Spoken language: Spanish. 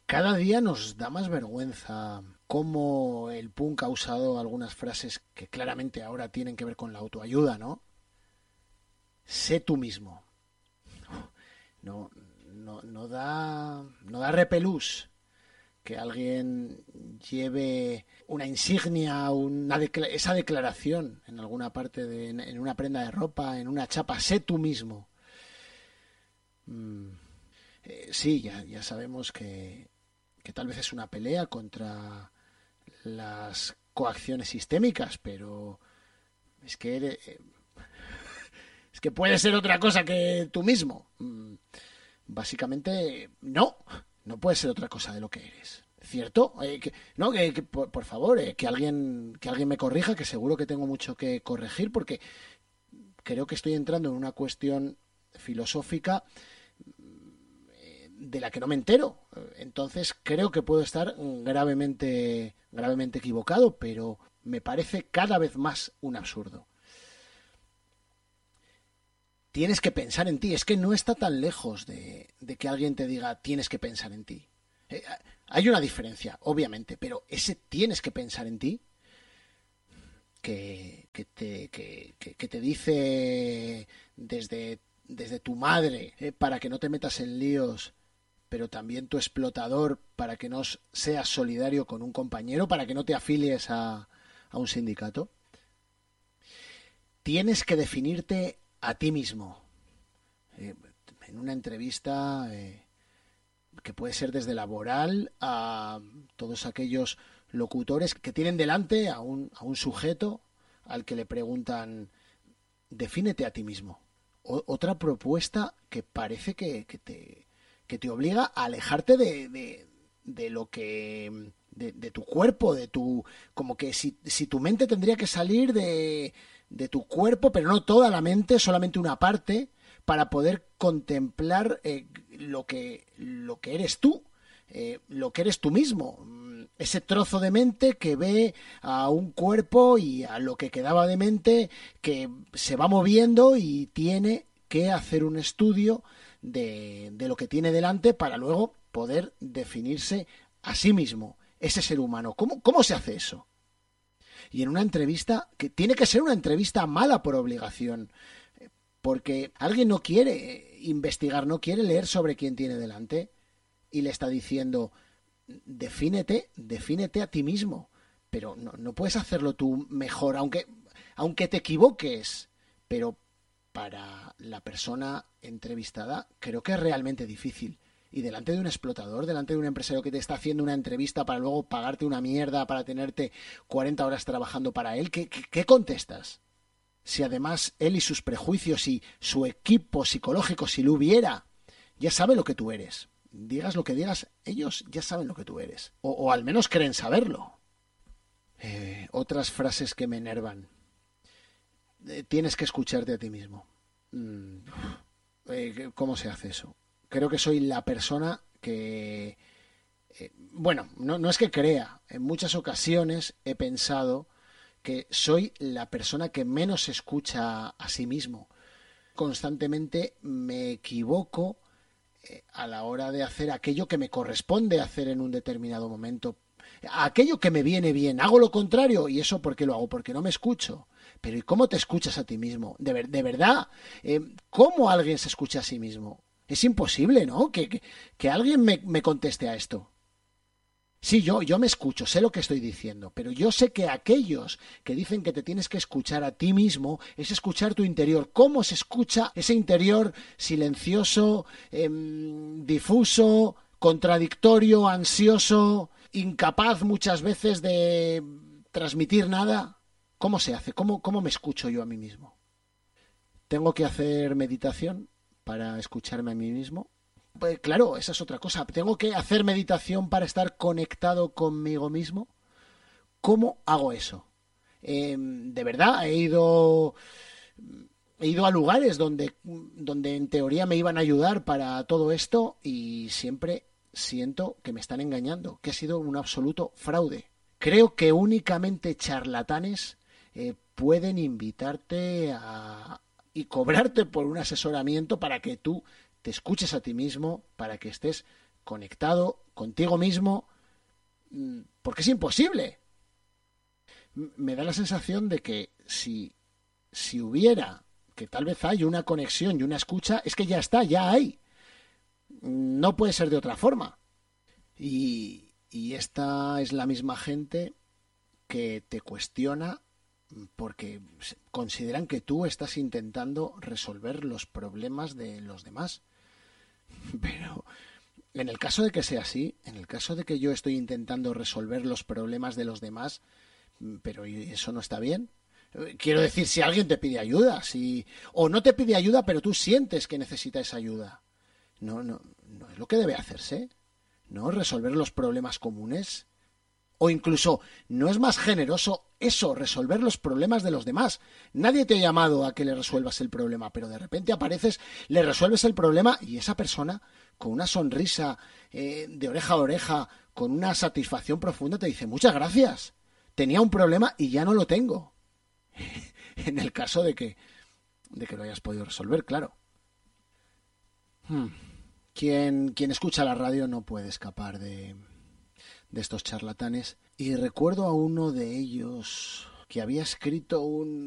Cada día nos da más vergüenza cómo el punk ha usado algunas frases que claramente ahora tienen que ver con la autoayuda, ¿no? Sé tú mismo. No, no da repelús que alguien lleve una insignia, esa declaración en alguna parte, en una prenda de ropa, en una chapa. Sé tú mismo. Mm, sí, ya sabemos que tal vez es una pelea contra las coacciones sistémicas, pero es que es que puede ser otra cosa que tú mismo. Básicamente, no puede ser otra cosa de lo que eres. ¿Cierto? No, por favor, que alguien me corrija, que seguro que tengo mucho que corregir, porque creo que estoy entrando en una cuestión filosófica de la que no me entero. Entonces creo que puedo estar gravemente equivocado, pero me parece cada vez más un absurdo. Tienes que pensar en ti. Es que no está tan lejos de que alguien te diga tienes que pensar en ti. Eh, Hay una diferencia, obviamente, pero ese tienes que pensar en ti que te dice desde tu madre para que no te metas en líos, pero también tu explotador para que no seas solidario con un compañero, para que no te afilies a un sindicato. Tienes que definirte a ti mismo. Eh, en una entrevista que puede ser desde laboral a todos aquellos locutores que tienen delante a un sujeto al que le preguntan, defínete a ti mismo. Otra propuesta que parece que te obliga a alejarte de lo que de tu cuerpo, de tu como que si tu mente tendría que salir de tu cuerpo, pero no toda la mente, solamente una parte, para poder contemplar lo que eres tú, lo que eres tú mismo, ese trozo de mente que ve a un cuerpo y a lo que quedaba de mente que se va moviendo y tiene que hacer un estudio de lo que tiene delante para luego poder definirse a sí mismo, ese ser humano. ¿Cómo se hace eso? Y en una entrevista, que tiene que ser una entrevista mala por obligación, porque alguien no quiere investigar, no quiere leer sobre quién tiene delante y le está diciendo, defínete a ti mismo, pero no puedes hacerlo tú mejor, aunque te equivoques, pero para la persona entrevistada creo que es realmente difícil. Y delante de un explotador, delante de un empresario que te está haciendo una entrevista para luego pagarte una mierda, para tenerte 40 horas trabajando para él, ¿qué contestas? Si además él y sus prejuicios y su equipo psicológico, si lo hubiera, ya sabe lo que tú eres. Digas lo que digas, ellos ya saben lo que tú eres. O al menos creen saberlo. Otras frases que me enervan. Tienes que escucharte a ti mismo. ¿Cómo se hace eso? Creo que soy la persona que... bueno, no es que crea. En muchas ocasiones he pensado que soy la persona que menos se escucha a sí mismo. Constantemente me equivoco a la hora de hacer aquello que me corresponde hacer en un determinado momento. Aquello que me viene bien, hago lo contrario y eso porque lo hago, porque no me escucho. Pero ¿y cómo te escuchas a ti mismo? De verdad, ¿cómo alguien se escucha a sí mismo? Es imposible, ¿no? Que alguien me conteste a esto. Sí, yo me escucho, sé lo que estoy diciendo, pero yo sé que aquellos que dicen que te tienes que escuchar a ti mismo es escuchar tu interior. ¿Cómo se escucha ese interior silencioso, difuso, contradictorio, ansioso, incapaz muchas veces de transmitir nada? ¿Cómo se hace? ¿Cómo me escucho yo a mí mismo? ¿Tengo que hacer meditación para escucharme a mí mismo? Pues claro, esa es otra cosa. ¿Tengo que hacer meditación para estar conectado conmigo mismo? ¿Cómo hago eso? De verdad, he ido a lugares donde en teoría me iban a ayudar para todo esto y siempre siento que me están engañando, que ha sido un absoluto fraude. Creo que únicamente charlatanes pueden invitarte y cobrarte por un asesoramiento para que tú te escuches a ti mismo, para que estés conectado contigo mismo, porque es imposible. Me da la sensación de que si hubiera, que tal vez hay una conexión y una escucha, es que ya está, ya hay. No puede ser de otra forma. Y esta es la misma gente que te cuestiona porque consideran que tú estás intentando resolver los problemas de los demás. Pero en el caso de que sea así, en el caso de que yo estoy intentando resolver los problemas de los demás, pero eso no está bien. Quiero decir, si alguien te pide ayuda, o no te pide ayuda, pero tú sientes que necesita esa ayuda, no es lo que debe hacerse, ¿no? Resolver los problemas comunes. O incluso, ¿no es más generoso eso, resolver los problemas de los demás? Nadie te ha llamado a que le resuelvas el problema, pero de repente apareces, le resuelves el problema y esa persona, con una sonrisa de oreja a oreja, con una satisfacción profunda, te dice, muchas gracias, tenía un problema y ya no lo tengo. En el caso de que lo hayas podido resolver, claro. Quien escucha la radio no puede escapar de estos charlatanes. Y recuerdo a uno de ellos que había escrito un